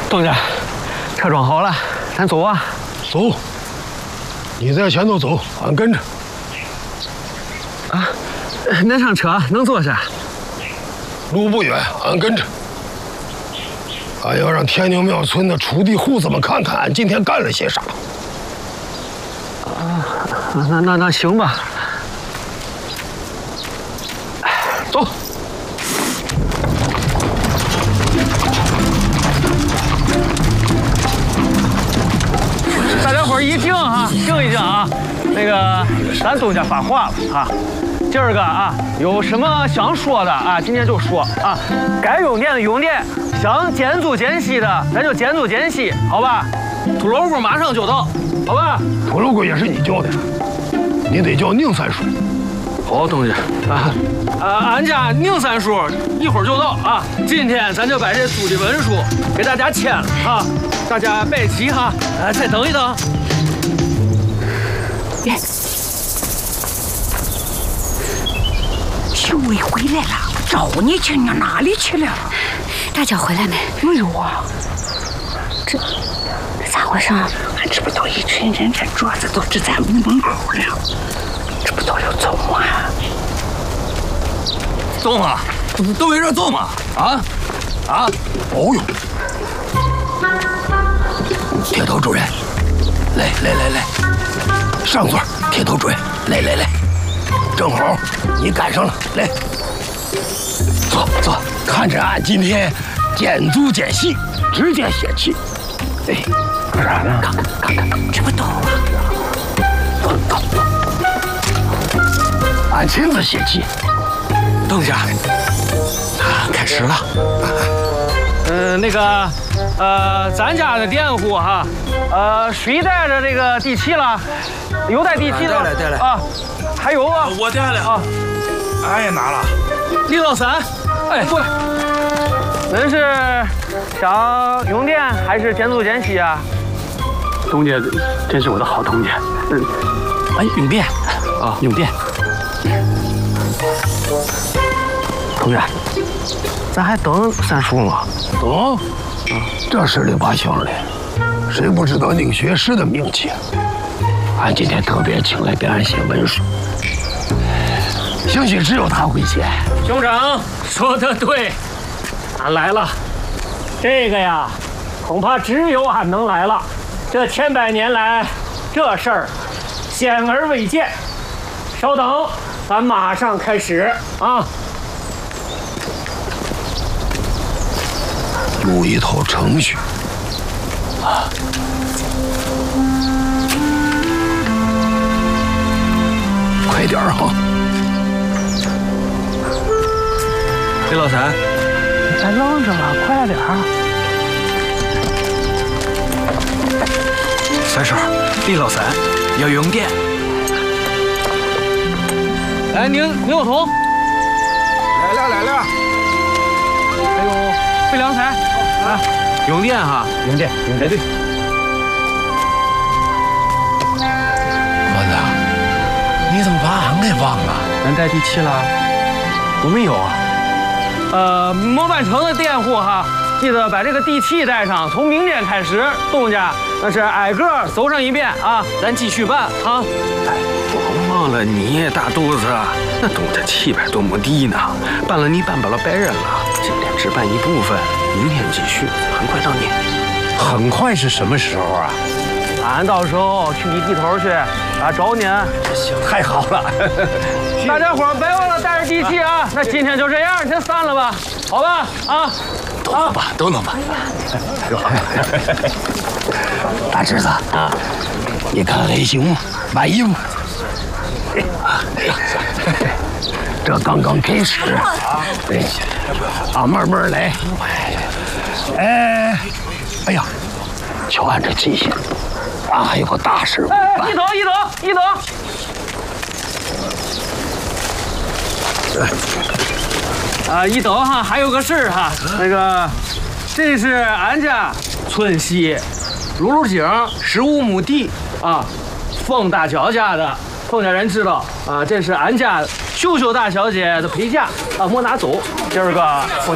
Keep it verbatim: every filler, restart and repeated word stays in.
东家，车装好了，咱走啊！ 走。你在前头走，俺跟着。 啊，那上车能坐下？ 路不远，俺跟着。俺要让天宁庙村的锄地户子们看看俺今天干了些啥。 啊，那那那行吧。走。大家伙儿一静啊，静一静啊。那个，咱东家发话了啊。今儿个啊，有什么想说的啊，今天就说啊。该用电的用电，想减租减息的，咱就减租减息，好吧？土楼姑马上就到，好吧？ 土楼姑也是你叫的，你得叫宁三叔。 好，东家啊，啊，俺家宁三叔一会儿就到啊。今天咱就把这租的文书给大家签了啊，大家别急哈，啊，再等一等。 耶，秀伟回来了，找你去，你哪里去了？ 大脚回来没？ 没有啊。 这咋回事？ 俺这不都一群人，这桌子都支在屋门口了，这不都有走吗？ 走嘛，都围着走嘛！啊啊！ 哦哟， 铁头主任，来来来来，上座。铁头主任，来来来，正好你赶上了，来，坐坐，看着俺今天减租减息，直接泄气。哎， 干啥呢？ 看看看看， 这不都啊？ 走走走，俺亲自泄气。 东家， 啊，开始了。 嗯、呃，那个，呃，咱家的电户哈，呃，谁带着这个地契了？有带地契的？ 带来带来啊，还有啊， 我带了啊， 俺也拿了。 李老三，哎，过来。恁是想用电还是减租减息啊？ 东家真是我的好东家。嗯， 哎，用电啊， 用电。 东家，咱还等三叔吗？ 等，这十里八乡的，谁不知道宁学士的名气？俺今天特别请来给俺写文书，兴许只有他会写。 兄长说得对，俺来了。这个呀，恐怕只有俺能来了。这千百年来，这事儿鲜而未见。稍等，咱马上开始啊！ 有一套程序啊，快点儿哈！ 李老三， 别愣着了，快点儿！ 三叔，李老三要用电。 来，宁宁有同， 来了来了， 还有费良才，啊，用电哈， 用电，用电。 对。 我子，你怎么把俺给忘了？ 咱带地契了？我们有啊。 呃，莫办成的电户哈，记得把这个地契带上。从明天开始，东家那是挨个走上一遍啊，咱继续办啊。 哎，我忘了你大肚子，那东家七百多亩地呢，办了你办不了白人了。今天只办一部分，明天继续，很快到你。 很快是什么时候啊？ 俺到时候去你地头去啊找你。 行，太好了。 大家伙别忘了带着地契啊！那今天就这样，先散了吧，好吧？啊， 都能吧，都能吧。大侄子啊，你看还行吗？满意吗？哎呀，这刚刚开始，哎，啊，慢慢来。哎，哎呀，瞧俺这记性，俺还有个大事没哎， 办。 一等一等一等。啊，一等哈，还有个事儿哈，那个，这是俺家村西鲁鲁井十五亩地啊，凤大脚家的，凤家人知道啊，这是俺家秀秀大小姐的陪嫁啊，莫拿走，今儿个凤